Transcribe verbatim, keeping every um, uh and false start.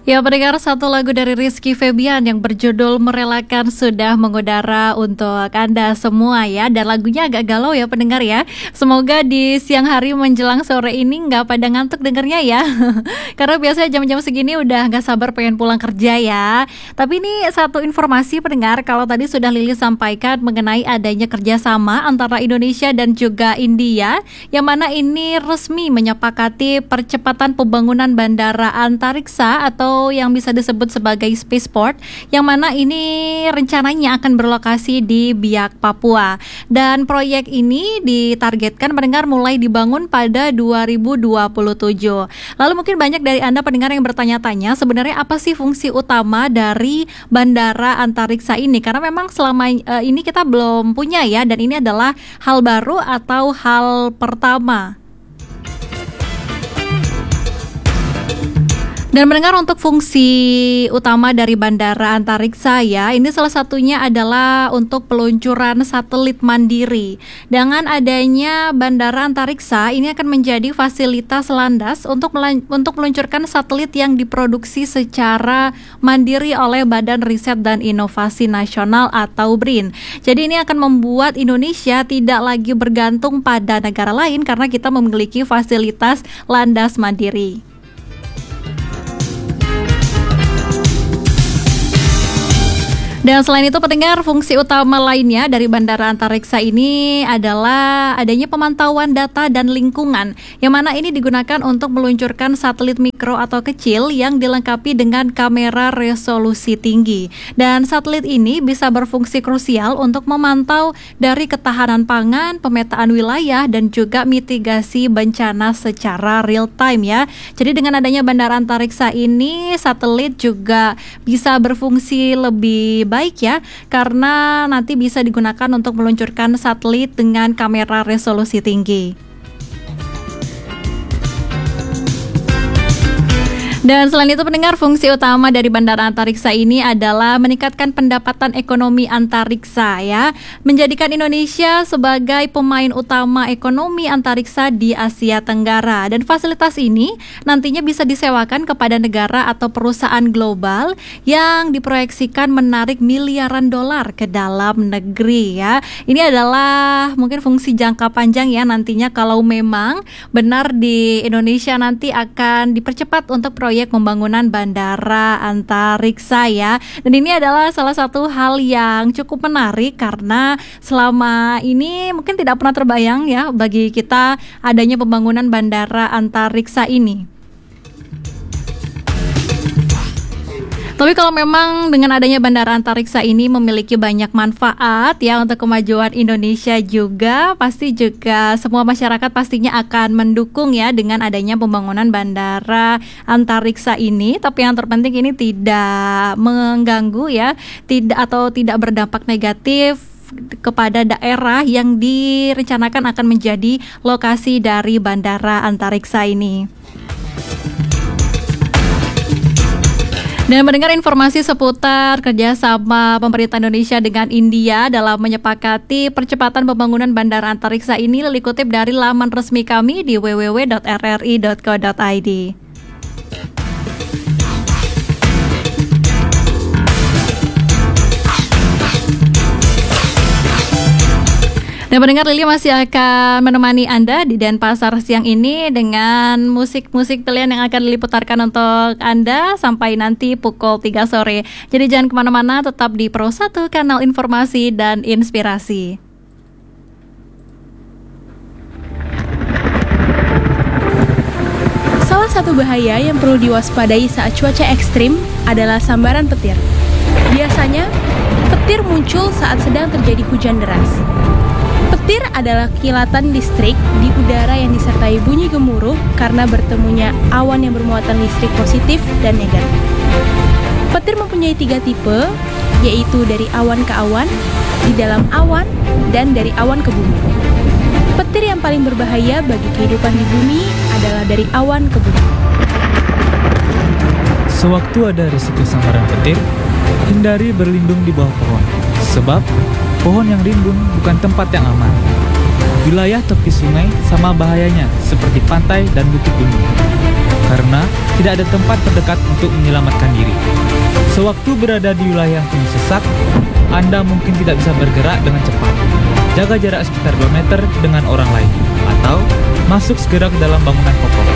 Ya, pendengar, satu lagu dari Rizky Febian yang berjudul Merelakan sudah mengudara untuk Anda semua ya. Dan lagunya agak galau ya pendengar ya. Semoga di siang hari menjelang sore ini nggak pada ngantuk dengernya ya. Karena biasanya jam-jam segini udah nggak sabar pengen pulang kerja ya. Tapi ini satu informasi pendengar, kalau tadi sudah Lili sampaikan mengenai adanya kerjasama antara Indonesia dan juga India, yang mana ini resmi menyepakati percepatan pembangunan bandara antariksa atau yang bisa disebut sebagai spaceport, yang mana ini rencananya akan berlokasi di Biak, Papua. Dan proyek ini ditargetkan pendengar mulai dibangun pada dua ribu dua puluh tujuh. Lalu mungkin banyak dari Anda pendengar yang bertanya-tanya, sebenarnya apa sih fungsi utama dari bandara antariksa ini? Karena memang selama uh, ini kita belum punya ya, dan ini adalah hal baru atau hal pertama. Dan mendengar untuk fungsi utama dari bandara antariksa ya, ini salah satunya adalah untuk peluncuran satelit mandiri. Dengan adanya bandara antariksa, ini akan menjadi fasilitas landas untuk melan- untuk meluncurkan satelit yang diproduksi secara mandiri oleh Badan Riset dan Inovasi Nasional atau B R I N. Jadi ini akan membuat Indonesia tidak lagi bergantung pada negara lain karena kita memiliki fasilitas landas mandiri. Dan selain itu pendengar, fungsi utama lainnya dari bandara antariksa ini adalah adanya pemantauan data dan lingkungan, yang mana ini digunakan untuk meluncurkan satelit mikro atau kecil yang dilengkapi dengan kamera resolusi tinggi. Dan satelit ini bisa berfungsi krusial untuk memantau dari ketahanan pangan, pemetaan wilayah, dan juga mitigasi bencana secara real time ya. Jadi dengan adanya bandara antariksa ini, satelit juga bisa berfungsi lebih baik ya, karena nanti bisa digunakan untuk meluncurkan satelit dengan kamera resolusi tinggi. Dan selain itu pendengar, fungsi utama dari bandara antariksa ini adalah meningkatkan pendapatan ekonomi antariksa ya, menjadikan Indonesia sebagai pemain utama ekonomi antariksa di Asia Tenggara. Dan fasilitas ini nantinya bisa disewakan kepada negara atau perusahaan global yang diproyeksikan menarik miliaran dolar ke dalam negeri ya. Ini adalah mungkin fungsi jangka panjang ya, nantinya kalau memang benar di Indonesia nanti akan dipercepat untuk proyek proyek pembangunan bandara antariksa ya. Dan ini adalah salah satu hal yang cukup menarik karena selama ini mungkin tidak pernah terbayang ya bagi kita adanya pembangunan bandara antariksa ini. Tapi kalau memang dengan adanya bandara antariksa ini memiliki banyak manfaat ya untuk kemajuan Indonesia juga, pasti juga semua masyarakat pastinya akan mendukung ya dengan adanya pembangunan bandara antariksa ini. Tapi yang terpenting ini tidak mengganggu ya, tidak atau tidak berdampak negatif kepada daerah yang direncanakan akan menjadi lokasi dari bandara antariksa ini. Dan mendengar informasi seputar kerjasama pemerintah Indonesia dengan India dalam menyepakati percepatan pembangunan bandara antariksa ini, dikutip dari laman resmi kami di w w w dot r r i dot co dot i d. Dan pendengar, Lili masih akan menemani Anda di Denpasar siang ini dengan musik-musik pilihan yang akan Lili putarkan untuk Anda sampai nanti pukul tiga sore. Jadi jangan kemana-mana, tetap di Pro satu, kanal informasi dan inspirasi. Salah satu bahaya yang perlu diwaspadai saat cuaca ekstrim adalah sambaran petir. Biasanya, petir muncul saat sedang terjadi hujan deras. Petir adalah kilatan listrik di udara yang disertai bunyi gemuruh karena bertemunya awan yang bermuatan listrik positif dan negatif. Petir mempunyai tiga tipe, yaitu dari awan ke awan, di dalam awan, dan dari awan ke bumi. Petir yang paling berbahaya bagi kehidupan di bumi adalah dari awan ke bumi. Sewaktu ada risiko sambaran petir, hindari berlindung di bawah pohon, sebab pohon yang rimbun bukan tempat yang aman. Wilayah tepi sungai sama bahayanya seperti pantai dan bukit gunung, karena tidak ada tempat terdekat untuk menyelamatkan diri. Sewaktu berada di wilayah yang sesat, Anda mungkin tidak bisa bergerak dengan cepat. Jaga jarak sekitar dua meter dengan orang lain, atau masuk segera ke dalam bangunan kokoh.